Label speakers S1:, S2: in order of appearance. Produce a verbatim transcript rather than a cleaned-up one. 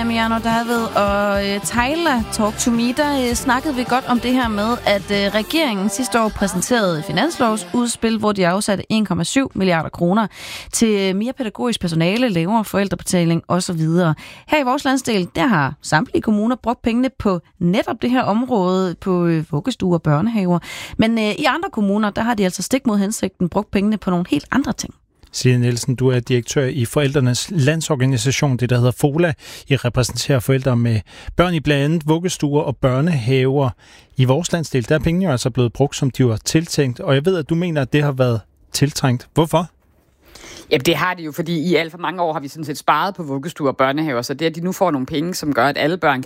S1: Mariano David og uh, Tyler Talk to Me, der uh, snakkede vi godt om det her med, at uh, regeringen sidste år præsenterede finanslovsudspil, hvor de afsatte en komma syv milliarder kroner til mere pædagogisk personale, lavere forældrebetaling osv. Her i vores landsdel, der har samtlige kommuner brugt pengene på netop det her område, på uh, vuggestuer og børnehaver. Men uh, i andre kommuner, der har de altså stik mod hensigten brugt pengene på nogle helt andre ting.
S2: Signe Nielsen, du er direktør i Forældrenes Landsorganisation, det der hedder FOLA. I repræsenterer forældre med børn i blandt andet vuggestuer og børnehaver. I vores landsdel, der er pengene jo altså blevet brugt, som de var tiltænkt, og jeg ved, at du mener, at det har været tiltrængt. Hvorfor?
S3: Jamen det har det jo, fordi i alt for mange år har vi sådan set sparet på vuggestuer og børnehaver, så det at de nu får nogle penge, som gør, at alle børn